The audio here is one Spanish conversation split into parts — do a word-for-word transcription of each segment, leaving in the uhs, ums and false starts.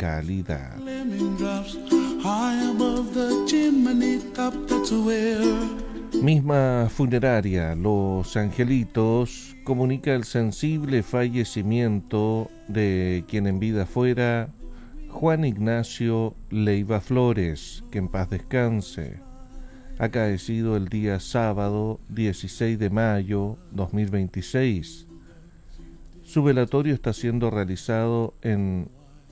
calidad. Misma funeraria Los Angelitos comunica el sensible fallecimiento de quien en vida fuera Juan Ignacio Leiva Flores, que en paz descanse, acaecido el día sábado dieciséis de mayo dos mil veintiséis. Su velatorio está siendo realizado en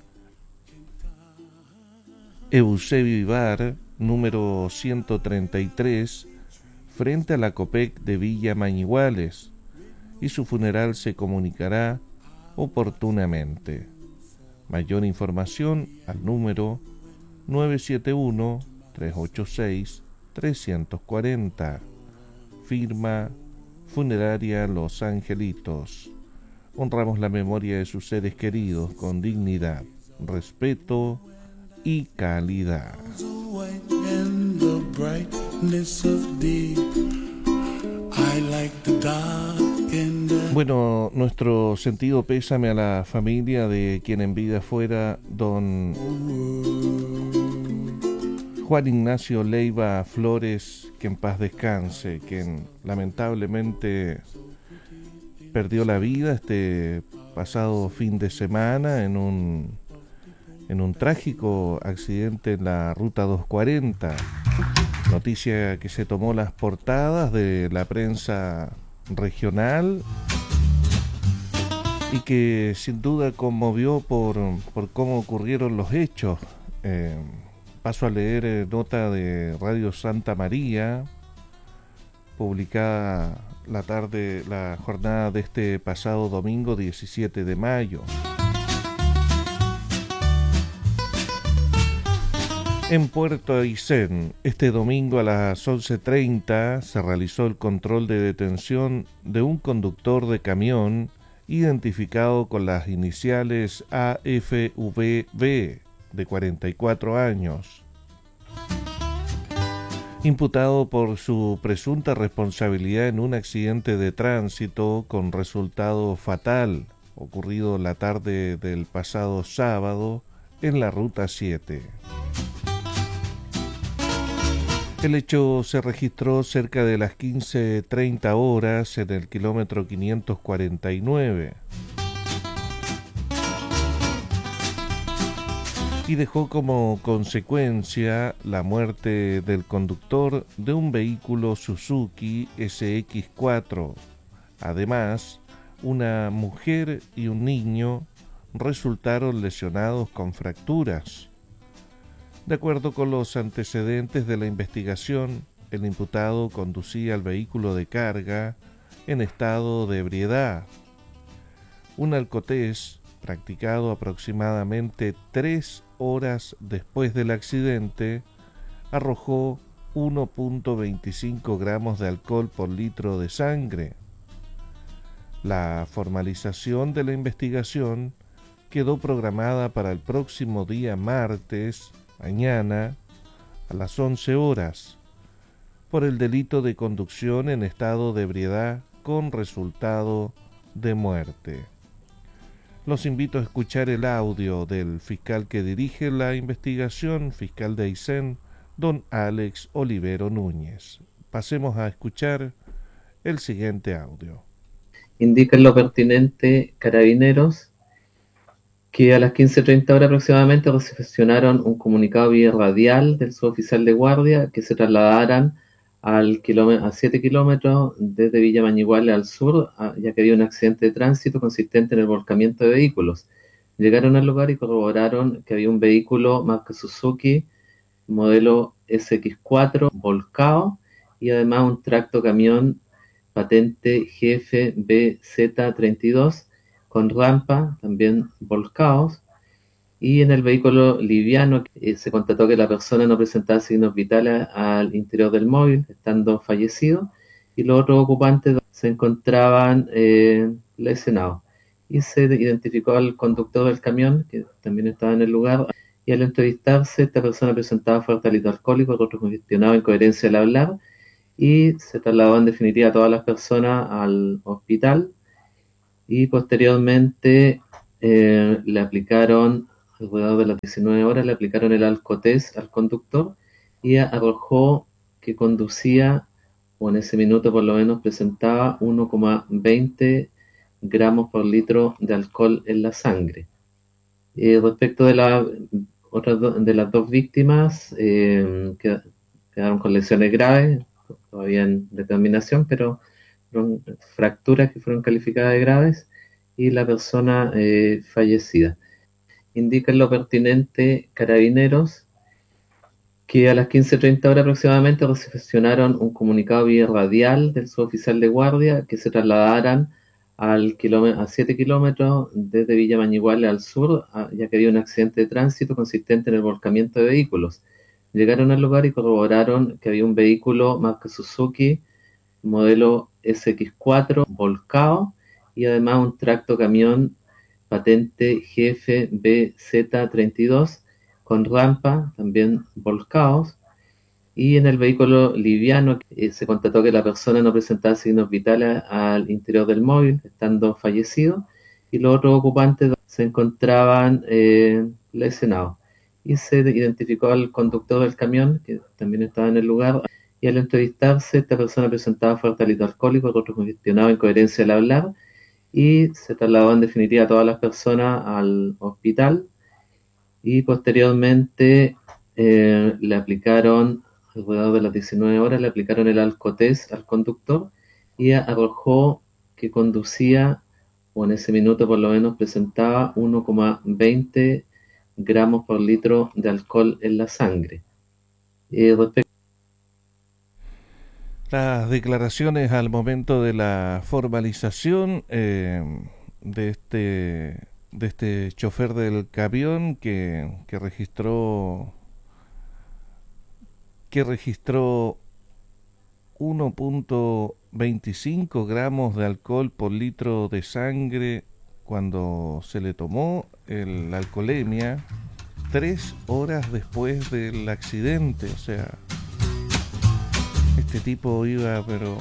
Eusebio Ibar, número ciento treinta y tres, frente a la Copec de Villa Mañiguales, y su funeral se comunicará oportunamente. Mayor información al número nueve siete uno, tres ocho seis, tres cuatro cero. Firma Funeraria Los Angelitos. Honramos la memoria de sus seres queridos con dignidad, respeto y calidad. Bueno, nuestro sentido pésame a la familia de quien en vida fuera don Juan Ignacio Leiva Flores, que en paz descanse, quien lamentablemente perdió la vida este pasado fin de semana en un en un trágico accidente en la ruta doscientos cuarenta. Noticia que se tomó las portadas de la prensa regional y que sin duda conmovió por, por cómo ocurrieron los hechos. Eh, paso a leer eh, nota de Radio Santa María, publicada la tarde, la jornada de este pasado domingo diecisiete de mayo. En Puerto Aysén, este domingo a las once treinta se realizó el control de detención de un conductor de camión identificado con las iniciales A F V B, de cuarenta y cuatro años, imputado por su presunta responsabilidad en un accidente de tránsito con resultado fatal ocurrido la tarde del pasado sábado en la Ruta siete. El hecho se registró cerca de las quince treinta horas en el kilómetro quinientos cuarenta y nueve y dejó como consecuencia la muerte del conductor de un vehículo Suzuki S X cuatro. Además, una mujer y un niño resultaron lesionados con fracturas. De acuerdo con los antecedentes de la investigación, el imputado conducía el vehículo de carga en estado de ebriedad. Un alcotés practicado aproximadamente tres horas después del accidente arrojó uno punto veinticinco gramos de alcohol por litro de sangre. La formalización de la investigación quedó programada para el próximo día martes, mañana, a las once horas, por el delito de conducción en estado de ebriedad con resultado de muerte. Los invito a escuchar el audio del fiscal que dirige la investigación, fiscal de Aysén, don Alex Olivero Núñez. Pasemos a escuchar el siguiente audio. Indica en lo pertinente Carabineros que a las quince treinta horas aproximadamente recepcionaron un comunicado vía radial del suboficial de guardia que se trasladaran al kilómetro, a siete kilómetros desde Villa Mañiguales al sur, a, ya que había un accidente de tránsito consistente en el volcamiento de vehículos. Llegaron al lugar y corroboraron que había un vehículo marca Suzuki, modelo S X cuatro, volcado, y además un tracto camión patente G F B Z treinta y dos, con rampa, también volcados, y en el vehículo liviano eh, se constató que la persona no presentaba signos vitales al interior del móvil, estando fallecido, y los otros ocupantes se encontraban eh, lesionados. Y se identificó al conductor del camión, que también estaba en el lugar, y al entrevistarse, esta persona presentaba fuerte hálito alcohólico, rostro congestionado, incoherencia al hablar, y se trasladó en definitiva a todas las personas al hospital, y posteriormente eh, le aplicaron alrededor de las diecinueve horas, le aplicaron el alcotés al conductor y arrojó que conducía, o en ese minuto por lo menos presentaba uno coma veinte gramos por litro de alcohol en la sangre. Eh, respecto de, la, otras do, de las dos víctimas, eh, quedaron con lesiones graves, todavía en determinación, pero fueron fracturas que fueron calificadas de graves, y la persona eh, fallecida. Indica en lo pertinente Carabineros que a las quince treinta horas aproximadamente recepcionaron un comunicado vía radial del suboficial de guardia que se trasladaran al kilómetro, a siete kilómetros desde Villa Mañiguale al sur, ya que había un accidente de tránsito consistente en el volcamiento de vehículos. Llegaron al lugar y corroboraron que había un vehículo marca Suzuki, modelo ese equis cuatro, volcado, y además un tracto camión patente G F B Z treinta y dos con rampa, también volcados, y en el vehículo liviano eh, se constató que la persona no presentaba signos vitales al interior del móvil, estando fallecido, y los otros ocupantes se encontraban eh, lesionados. Y se identificó al conductor del camión, que también estaba en el lugar, y al entrevistarse, esta persona presentaba fuerte alivio alcohólico, otro congestionado, incoherencia al hablar, y se trasladó en definitiva a todas las personas al hospital, y posteriormente eh, le aplicaron, alrededor de las diecinueve horas, le aplicaron el alcotés al conductor y arrojó que conducía, o en ese minuto por lo menos presentaba uno coma veinte gramos por litro de alcohol en la sangre. Eh, respecto Las declaraciones al momento de la formalización eh, de este de este chofer del camión que, que registró que registró uno punto veinticinco gramos de alcohol por litro de sangre cuando se le tomó el, la alcoholemia tres horas después del accidente. O sea, este tipo iba pero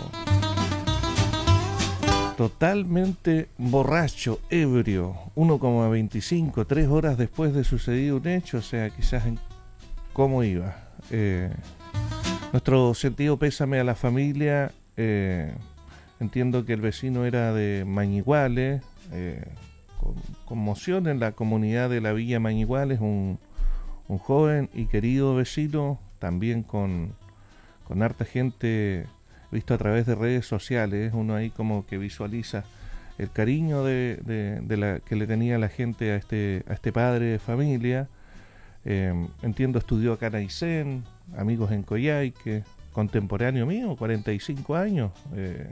totalmente borracho, ebrio, uno coma veinticinco, tres horas después de sucedido un hecho. O sea, quizás en cómo iba. Eh, nuestro sentido pésame a la familia. Eh, entiendo que el vecino era de Mañiguale, eh, con conmoción en la comunidad de la Villa Mañiguale, es un, un joven y querido vecino, también con, con harta gente visto a través de redes sociales. Uno ahí como que visualiza el cariño de, de, de la que le tenía la gente a este, a este padre de familia. Eh, entiendo estudió acá en Aysén, amigos en Coyhaique, contemporáneo mío, cuarenta y cinco años, eh,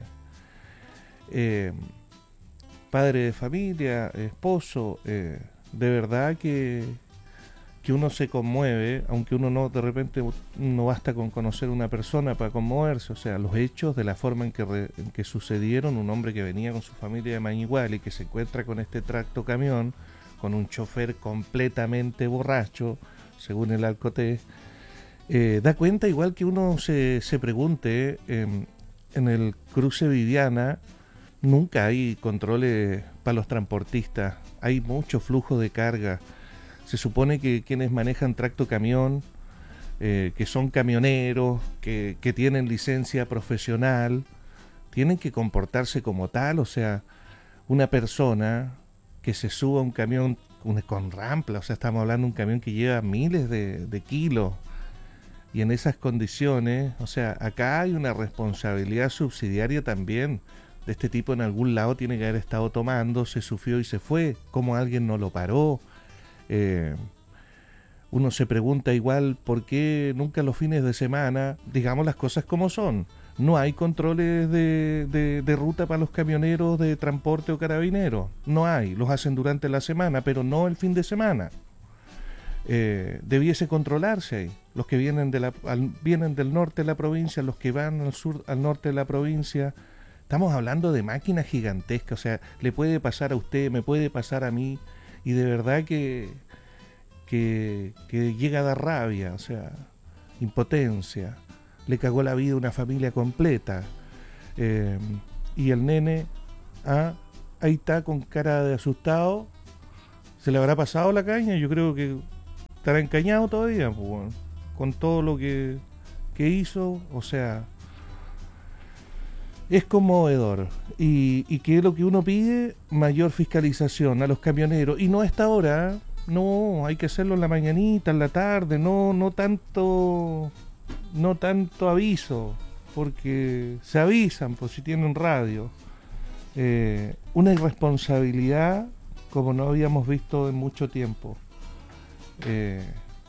eh, padre de familia, esposo. Eh, de verdad que que uno se conmueve, aunque uno no, de repente no basta con conocer una persona para conmoverse. O sea, los hechos, de la forma en que, re, en que sucedieron, un hombre que venía con su familia de Mañiguale y que se encuentra con este tracto camión, con un chofer completamente borracho, según el alcotés, eh, da cuenta igual que uno se, se pregunte, eh, en el cruce Viviana nunca hay controles para los transportistas, hay mucho flujo de carga. Se supone que quienes manejan tracto camión, eh, que son camioneros, que, que tienen licencia profesional, tienen que comportarse como tal. O sea, una persona que se suba a un camión con rampla, o sea, estamos hablando de un camión que lleva miles de, de kilos, y en esas condiciones, o sea, acá hay una responsabilidad subsidiaria también. De este tipo en algún lado tiene que haber estado tomando, se sufió y se fue. ¿Cómo alguien no lo paró? Eh, uno se pregunta igual por qué nunca los fines de semana, digamos las cosas como son, no hay controles de, de, de ruta para los camioneros de transporte o carabineros. No hay, los hacen durante la semana, pero no el fin de semana. Eh, debiese controlarse ahí. Los que vienen, de la, al, vienen del norte de la provincia, los que van al sur, al norte de la provincia. Estamos hablando de máquinas gigantescas. O sea, le puede pasar a usted, me puede pasar a mí. Y de verdad que, que, que llega a dar rabia, o sea, impotencia. Le cagó la vida a una familia completa. Eh, y el nene, ah, ahí está con cara de asustado, ¿Se le habrá pasado la caña? Yo creo que estará encañado todavía, pues, bueno, con todo lo que, que hizo, o sea, es conmovedor. Y, y que es lo que uno pide, mayor fiscalización a los camioneros, y no a esta hora, ¿eh? No, hay que hacerlo en la mañanita, en la tarde, no, no tanto, no tanto aviso, porque se avisan, pues si tienen radio. Eh, una irresponsabilidad como no habíamos visto en mucho tiempo. Eh,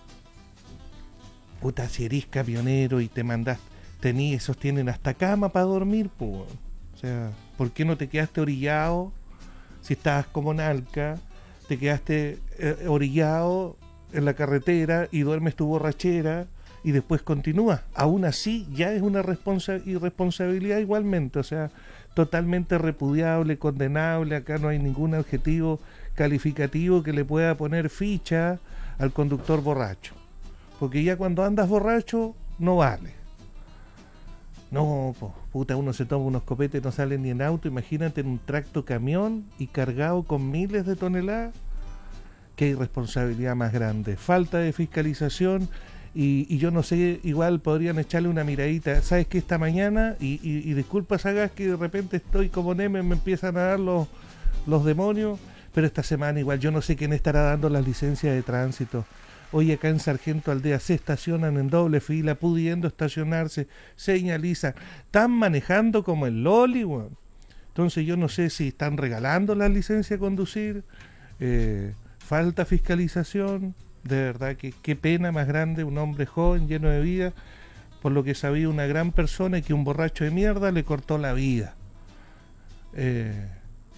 puta, si eres camionero y te mandas, tení, esos tienen hasta cama para dormir, pues. O sea, ¿por qué no te quedaste orillado? Si estabas como Nalca, te quedaste eh, orillado en la carretera y duermes tu borrachera y después continúas. Aún así, ya es una responsa- irresponsabilidad igualmente, o sea, totalmente repudiable, condenable. Acá no hay ningún adjetivo calificativo que le pueda poner ficha al conductor borracho, porque ya cuando andas borracho no vale. No, po, puta, uno se toma unos copetes, no sale ni en auto, imagínate en un tracto camión y cargado con miles de toneladas. Qué irresponsabilidad más grande, falta de fiscalización. Y, y yo no sé, igual podrían echarle una miradita. ¿Sabes qué? Esta mañana, y, y, y disculpa, Sagas, que de repente estoy como Neme, me empiezan a dar los, los demonios, pero esta semana igual yo no sé quién estará dando las licencias de tránsito. Hoy acá en Sargento Aldea se estacionan en doble fila, pudiendo estacionarse, señalizan, están manejando como el loli, bueno. Entonces yo no sé si están regalando la licencia de conducir, eh, falta fiscalización. De verdad que qué pena más grande, un hombre joven, lleno de vida, por lo que sabía, una gran persona, y que un borracho de mierda le cortó la vida. Eh,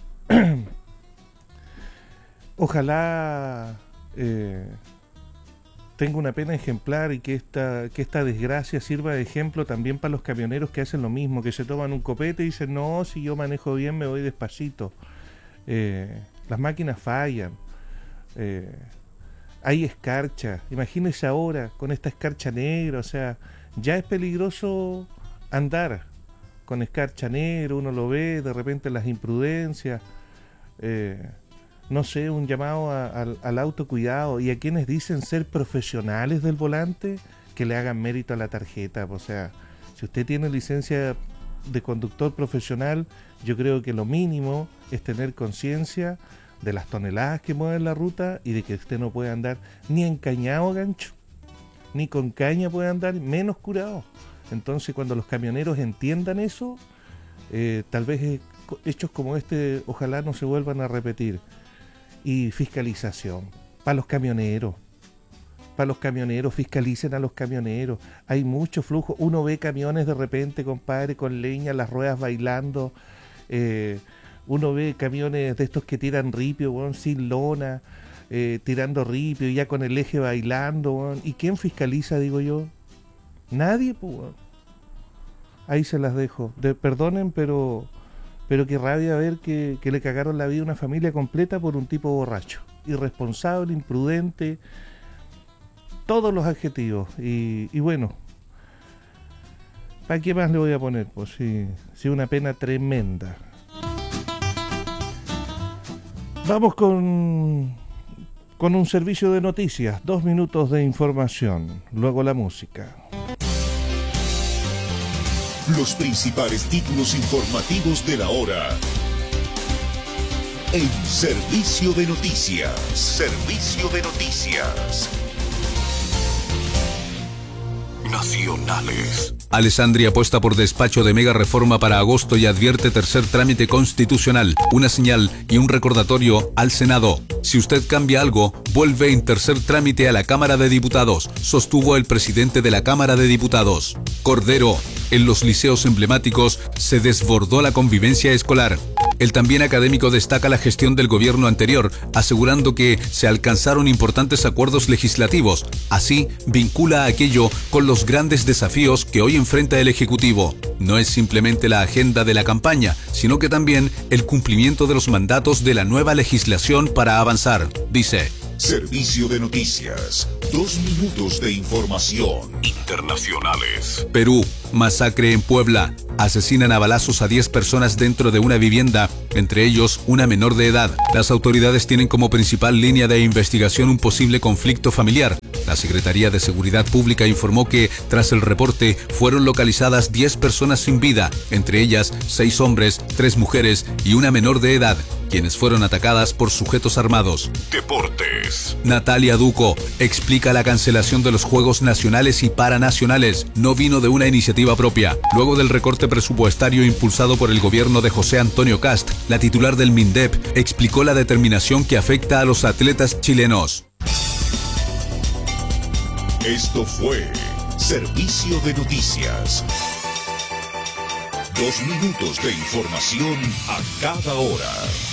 ojalá eh, tenga una pena ejemplar, y que esta, que esta desgracia sirva de ejemplo también para los camioneros que hacen lo mismo, que se toman un copete y dicen, no, si yo manejo bien me voy despacito. Eh, las máquinas fallan. Eh, Hay escarcha, imagínese ahora con esta escarcha negra, o sea, ya es peligroso andar con escarcha negra, uno lo ve, de repente las imprudencias, eh, no sé, un llamado a, a, al autocuidado, y a quienes dicen ser profesionales del volante, que le hagan mérito a la tarjeta. O sea, si usted tiene licencia de conductor profesional, yo creo que lo mínimo es tener conciencia de las toneladas que mueven la ruta, y de que usted no puede andar ni encañado, gancho, ni con caña puede andar, menos curado. Entonces, cuando los camioneros entiendan eso, eh, tal vez eh, hechos como este ojalá no se vuelvan a repetir. Y fiscalización para los camioneros, para los camioneros, fiscalicen a los camioneros. Hay mucho flujo, uno ve camiones de repente, compadre, con leña, las ruedas bailando, eh, uno ve camiones de estos que tiran ripio, bueno, sin lona, eh, tirando ripio, ya con el eje bailando, bueno. ¿Y quién fiscaliza, digo yo? Nadie, pues. Bueno. Ahí se las dejo. De, perdonen, pero pero qué rabia ver que, que le cagaron la vida a una familia completa por un tipo borracho, irresponsable, imprudente, todos los adjetivos. Y, y bueno, ¿para qué más le voy a poner? Pues sí, sí, una pena tremenda. Vamos con, con un servicio de noticias, dos minutos de información, luego la música. Los principales títulos informativos de la hora en Servicio de Noticias. Servicio de Noticias Nacionales. Alessandri apuesta por despacho de mega reforma para agosto y advierte tercer trámite constitucional, una señal y un recordatorio al Senado. Si usted cambia algo, vuelve en tercer trámite a la Cámara de Diputados, sostuvo el presidente de la Cámara de Diputados. Cordero, en los liceos emblemáticos se desbordó la convivencia escolar. El también académico destaca la gestión del gobierno anterior, asegurando que se alcanzaron importantes acuerdos legislativos. Así, vincula aquello con los grandes desafíos que hoy enfrenta el Ejecutivo. No es simplemente la agenda de la campaña, sino que también el cumplimiento de los mandatos de la nueva legislación para avanzar. Dice: Servicio de noticias. Dos minutos de información. Internacionales. Perú. Masacre en Puebla. Asesinan a balazos a diez personas dentro de una vivienda, entre ellos una menor de edad. Las autoridades tienen como principal línea de investigación un posible conflicto familiar. La Secretaría de Seguridad Pública informó que, tras el reporte, fueron localizadas diez personas sin vida, entre ellas seis hombres, tres mujeres y una menor de edad, quienes fueron atacadas por sujetos armados. Deportes. Natalia Duco explica la cancelación de los Juegos Nacionales y Paranacionales. No vino de una iniciativa propia. Luego del recorte presupuestario impulsado por el gobierno de José Antonio Kast, la titular del MINDEP explicó la determinación que afecta a los atletas chilenos. Esto fue Servicio de Noticias. Dos minutos de información a cada hora.